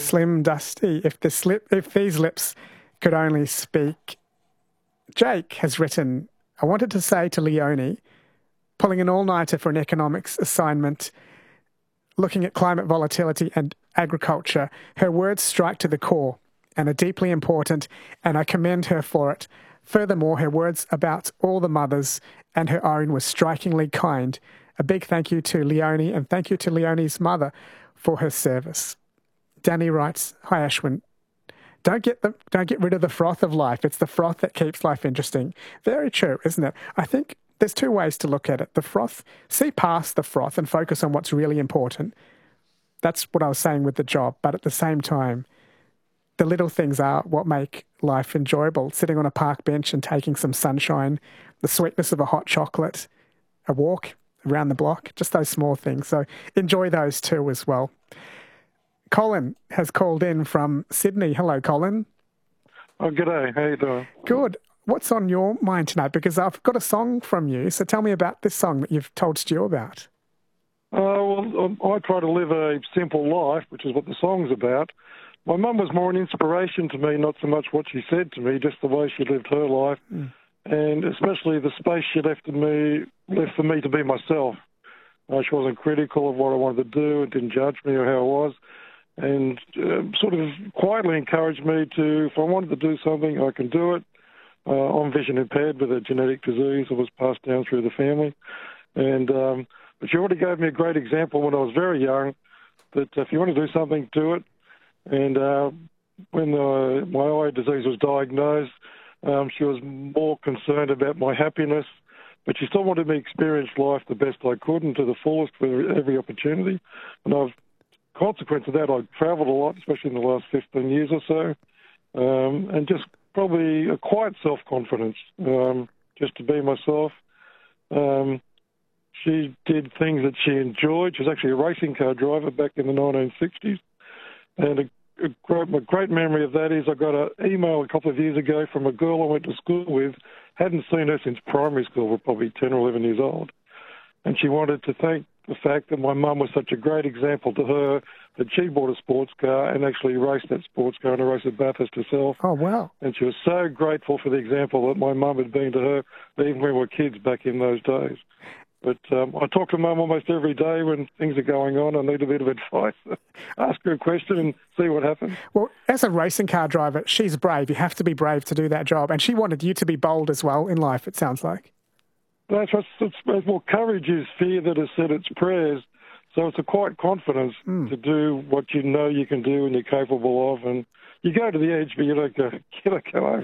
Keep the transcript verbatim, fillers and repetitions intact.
Slim Dusty, if, the slip, if these lips could only speak. Jake has written, I wanted to say to Leonie, pulling an all-nighter for an economics assignment, looking at climate volatility and agriculture, her words strike to the core and are deeply important, and I commend her for it. Furthermore, her words about all the mothers and her own were strikingly kind. A big thank you to Leonie, and thank you to Leonie's mother for her service. Danny writes, hi Ashwin, don't get the don't get rid of the froth of life. It's the froth that keeps life interesting. Very true, isn't it? I think there's two ways to look at it. The froth, see past the froth and focus on what's really important. That's what I was saying with the job. But at the same time, the little things are what make life enjoyable. Sitting on a park bench and taking some sunshine, the sweetness of a hot chocolate, a walk around the block, just those small things. So enjoy those too as well. Colin has called in from Sydney. Hello, Colin. Oh, g'day. How you doing? Good. What's on your mind tonight? Because I've got a song from you, so tell me about this song that you've told Stu about. Uh, well, I try to live a simple life, which is what the song's about. My mum was more an inspiration to me, not so much what she said to me, just the way she lived her life, mm. and especially the space she left in me, left for me to be myself. Uh, she wasn't critical of what I wanted to do and didn't judge me or how I was, and uh, sort of quietly encouraged me to, if I wanted to do something, I can do it. Uh, I'm vision impaired with a genetic disease that was passed down through the family. And um, but she already gave me a great example when I was very young, that if you want to do something, do it. And uh, when uh, my eye disease was diagnosed, um, she was more concerned about my happiness, but she still wanted me to experience life the best I could and to the fullest for every opportunity. And I've, consequence of that, I've travelled a lot, especially in the last fifteen years or so, um, and just probably a quiet self-confidence, um, just to be myself. Um, she did things that she enjoyed. She was actually a racing car driver back in the nineteen sixties. And a, a, great, a great memory of that is I got an email a couple of years ago from a girl I went to school with, hadn't seen her since primary school, we're probably ten or eleven years old. And she wanted to thank the fact that my mum was such a great example to her that she bought a sports car and actually raced that sports car and a race at Bathurst herself. Oh, wow. And she was so grateful for the example that my mum had been to her, even when we were kids back in those days. But um, I talk to Mum almost every day when things are going on. I need a bit of advice. Ask her a question and see what happens. Well, as a racing car driver, she's brave. You have to be brave to do that job. And she wanted you to be bold as well in life, it sounds like. That's what, it's, it's, well, courage is fear that has said its prayers. So it's a quiet confidence mm. to do what you know you can do and you're capable of. And you go to the edge, but you don't go, you don't go over.